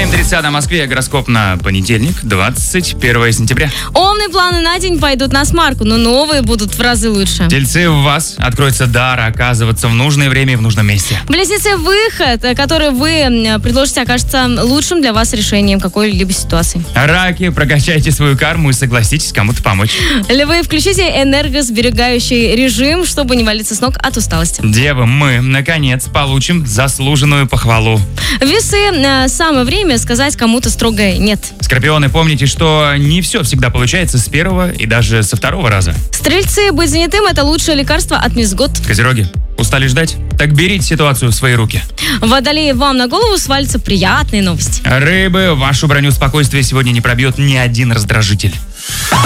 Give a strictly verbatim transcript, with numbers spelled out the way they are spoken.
семь тридцать на Москве. Гороскоп на понедельник, двадцать первое сентября. Умные планы на день пойдут на смарку, но новые будут в разы лучше. Тельцы, в вас откроется дар оказываться в нужное время и в нужном месте. Близнецы, выход, который вы предложите, окажется лучшим для вас решением какой-либо ситуации. Раки, прокачайте свою карму и согласитесь кому-то помочь. Львы, включите энергосберегающий режим, чтобы не валиться с ног от усталости. Девы, мы, наконец, получим заслуженную похвалу. Весы, самое время сказать кому-то строгое «нет». Скорпионы, помните, что не все всегда получается с первого и даже со второго раза. Стрельцы, быть занятым – это лучшее лекарство от невзгод. Козероги, устали ждать? Так берите ситуацию в свои руки. Водолеи, вам на голову свалятся приятные новости. Рыбы, вашу броню спокойствия сегодня не пробьет ни один раздражитель.